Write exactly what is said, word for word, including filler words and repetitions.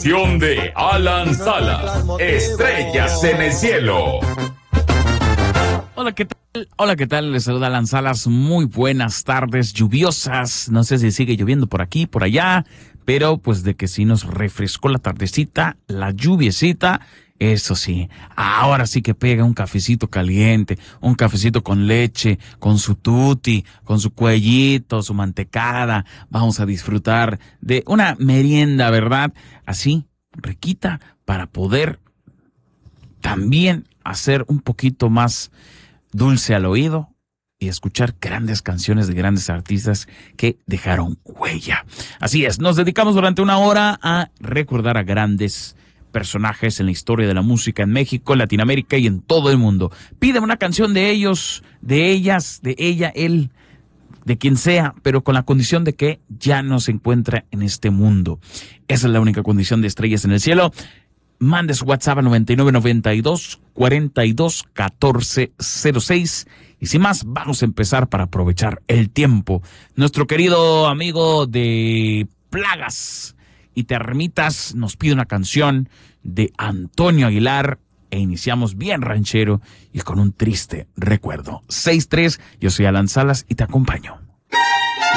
estación de Alan Salas, Estrellas en el Cielo. Hola, ¿qué tal? Hola, ¿qué tal? Les saluda Alan Salas. Muy buenas tardes, lluviosas. No sé si sigue lloviendo por aquí, por allá, pero pues de que sí nos refrescó la tardecita, la lluviecita. Eso sí, ahora sí que pega un cafecito caliente, un cafecito con leche, con su tutti, con su cuellito, su mantecada. Vamos a disfrutar de una merienda, ¿verdad? Así, riquita, para poder también hacer un poquito más dulce al oído y escuchar grandes canciones de grandes artistas que dejaron huella. Así es, nos dedicamos durante una hora a recordar a grandes personajes en la historia de la música en México, Latinoamérica y en todo el mundo. Pídeme una canción de ellos, de ellas, de ella, él, de quien sea, pero con la condición de que ya no se encuentra en este mundo. Esa es la única condición de Estrellas en el Cielo. Mande su WhatsApp a noventa y nueve noventa y dos cuarenta y dos catorce cero seis. Y sin más, vamos a empezar para aprovechar el tiempo. Nuestro querido amigo de Plagas y Termitas nos pide una canción de Antonio Aguilar e iniciamos bien ranchero y con un triste recuerdo. seis tres, yo soy Alan Salas y te acompaño.